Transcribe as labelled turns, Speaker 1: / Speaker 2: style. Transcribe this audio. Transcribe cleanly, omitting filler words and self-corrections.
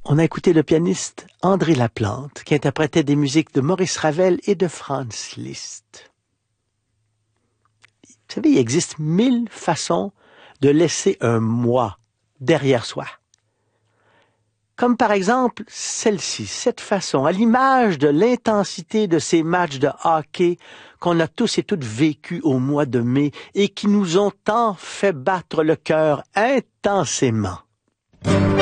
Speaker 1: On a écouté le pianiste André Laplante qui interprétait des musiques de Maurice Ravel et de Franz Liszt. Vous savez, il existe 1000 façons de laisser un moi derrière soi. Comme par exemple celle-ci, cette façon, à l'image de l'intensité de ces matchs de hockey qu'on a tous et toutes vécus au mois de mai et qui nous ont tant fait battre le cœur intensément.